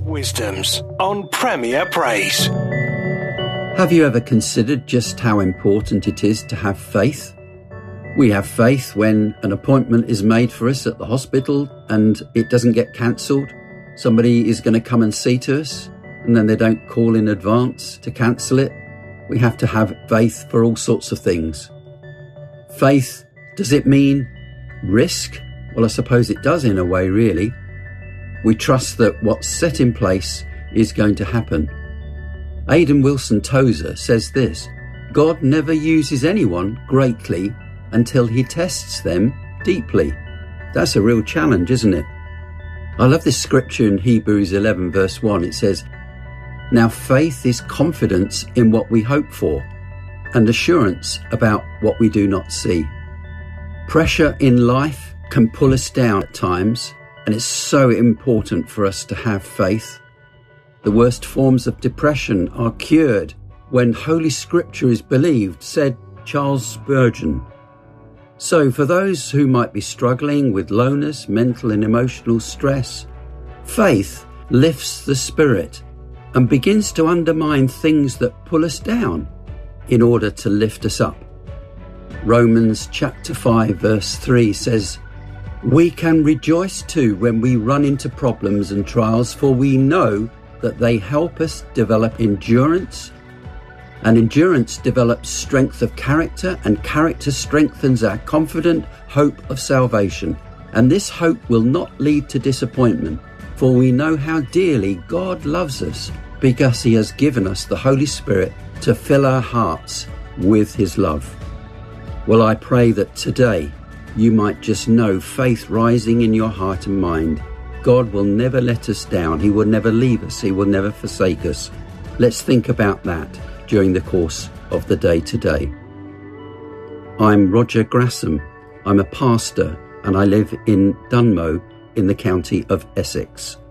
Wisdoms on Premier Praise. Have you ever considered just how important it is to have faith? We have faith when an appointment is made for us at the hospital and it doesn't get cancelled. Somebody is going to come and see to us and then they don't call in advance to cancel it. We have to have faith for all sorts of things. Faith, does it mean risk? Well, I suppose it does in a way, really. We trust that what's set in place is going to happen. Aidan Wilson Tozer says this: God never uses anyone greatly until he tests them deeply. That's a real challenge, isn't it? I love this scripture in Hebrews 11 verse 1. It says, "Now faith is confidence in what we hope for and assurance about what we do not see." Pressure in life can pull us down at times, and it's so important for us to have faith. The worst forms of depression are cured when Holy Scripture is believed, said Charles Spurgeon. So for those who might be struggling with lowness, mental and emotional stress, faith lifts the spirit and begins to undermine things that pull us down in order to lift us up. Romans chapter 5 verse 3 says, "We can rejoice too when we run into problems and trials, for we know that they help us develop endurance, and endurance develops strength of character, and character strengthens our confident hope of salvation. And this hope will not lead to disappointment, for we know how dearly God loves us, because he has given us the Holy Spirit to fill our hearts with his love." Well, I pray that today you might just know faith rising in your heart and mind. God will never let us down. He will never leave us. He will never forsake us. Let's think about that during the course of the day today. I'm Roger Grasham. I'm a pastor and I live in Dunmow in the county of Essex.